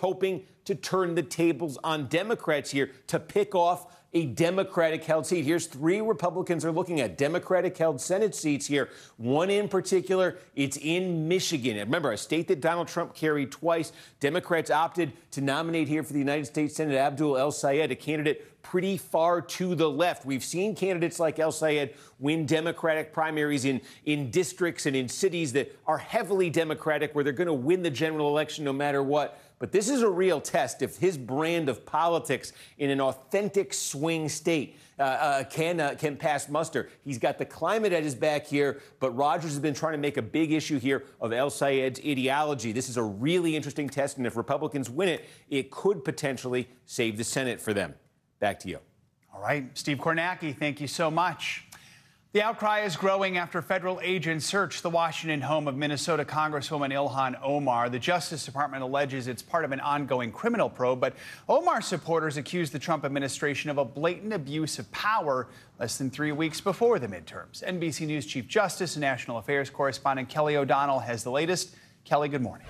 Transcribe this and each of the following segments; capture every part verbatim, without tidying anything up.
hoping to turn the tables on Democrats here to pick off a Democratic-held seat. Here's three Republicans are looking at Democratic-held Senate seats here. One in particular, it's in Michigan. Remember, a state that Donald Trump carried twice. Democrats opted to nominate here for the United States Senate Abdul El-Sayed, a candidate pretty far to the left. We've seen candidates like El-Sayed win Democratic primaries in, in districts and in cities that are heavily Democratic, where they're going to win the general election no matter what. But this is a real test if his brand of politics in an authentic swing state uh, uh, can uh, can pass muster. He's got the climate at his back here, but Rogers has been trying to make a big issue here of El-Sayed's ideology. This is a really interesting test, and if Republicans win it, it could potentially save the Senate for them. Back to you. All right, Steve Kornacki, thank you so much. The outcry is growing after federal agents searched the Washington home of Minnesota Congresswoman Ilhan Omar. The Justice Department alleges it's part of an ongoing criminal probe, but Omar supporters accuse the Trump administration of a blatant abuse of power less than three weeks before the midterms. N B C News Chief Justice and National Affairs correspondent Kelly O'Donnell has the latest. Kelly, good morning.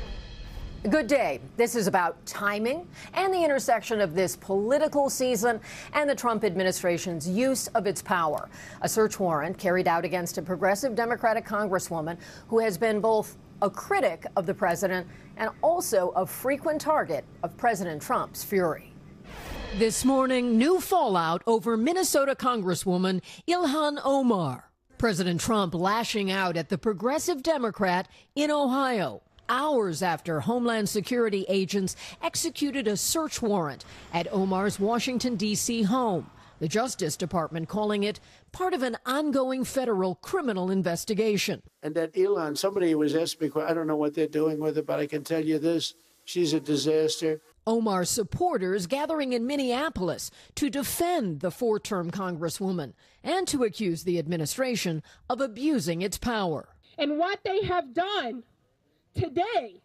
Good day. This is about timing and the intersection of this political season and the Trump administration's use of its power. A search warrant carried out against a progressive Democratic congresswoman who has been both a critic of the president and also a frequent target of President Trump's fury. This morning, new fallout over Minnesota Congresswoman Ilhan Omar. President Trump lashing out at the progressive Democrat in Ohio, hours after Homeland Security agents executed a search warrant at Omar's Washington, D C home. The Justice Department calling it part of an ongoing federal criminal investigation. And that Ilhan, somebody was asking me, I don't know what they're doing with her, but I can tell you this, she's a disaster. Omar's supporters gathering in Minneapolis to defend the four-term congresswoman and to accuse the administration of abusing its power. And what they have done today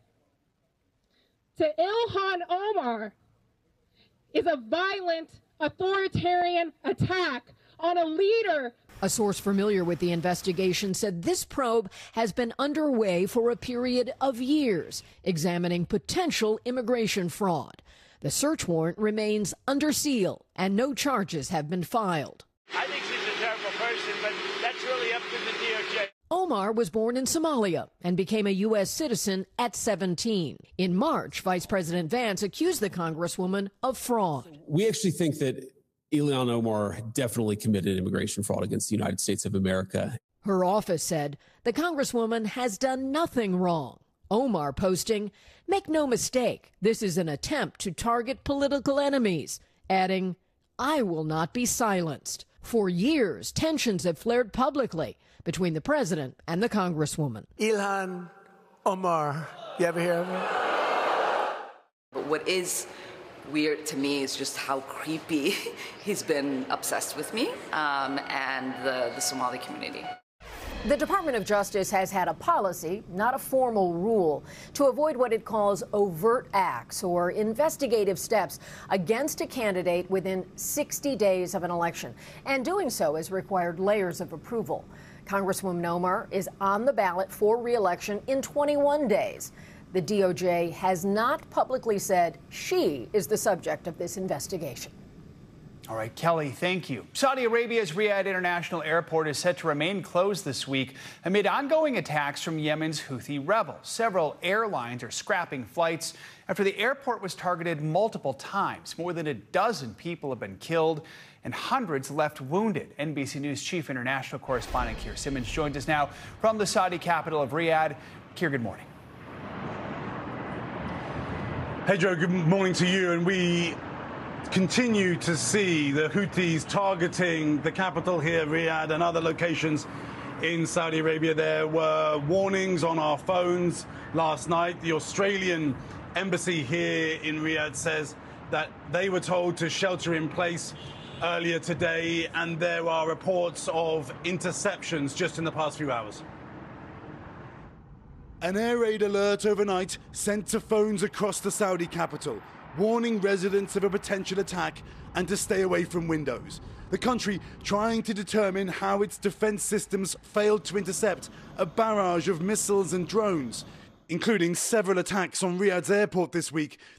to Ilhan Omar is a violent, authoritarian attack on a leader. A source familiar with the investigation said this probe has been underway for a period of years, examining potential immigration fraud. The search warrant remains under seal, and no charges have been filed. I think she's a terrible person, but that's really up to the D O J. Omar was born in Somalia and became a U S citizen at seventeen. In March, Vice President Vance accused the Congresswoman of fraud. We actually think that Ilhan Omar definitely committed immigration fraud against the United States of America. Her office said the Congresswoman has done nothing wrong. Omar posting, "Make no mistake, this is an attempt to target political enemies," adding, "I will not be silenced." For years, tensions have flared publicly between the president and the Congresswoman. Ilhan Omar, you ever hear of her? But what is weird to me is just how creepy he's been obsessed with me um, and the, the Somali community. The Department of Justice has had a policy, not a formal rule, to avoid what it calls overt acts or investigative steps against a candidate within sixty days of an election. And doing so has required layers of approval. Congresswoman Omar is on the ballot for re-election in twenty-one days. The D O J has not publicly said she is the subject of this investigation. All right, Kelly, thank you. Saudi Arabia's Riyadh International Airport is set to remain closed this week amid ongoing attacks from Yemen's Houthi rebels. Several airlines are scrapping flights after the airport was targeted multiple times. More than a dozen people have been killed and hundreds left wounded. N B C News Chief International Correspondent Keir Simmons joins us now from the Saudi capital of Riyadh. Keir, good morning. Hey, Joe, good morning to you. And we continue to see the Houthis targeting the capital here, Riyadh, and other locations in Saudi Arabia. There were warnings on our phones last night. The Australian embassy here in Riyadh says that they were told to shelter in place earlier today, and there are reports of interceptions just in the past few hours. An air raid alert overnight sent to phones across the Saudi capital, warning residents of a potential attack and to stay away from windows. The country trying to determine how its defense systems failed to intercept a barrage of missiles and drones, including several attacks on Riyadh's airport this week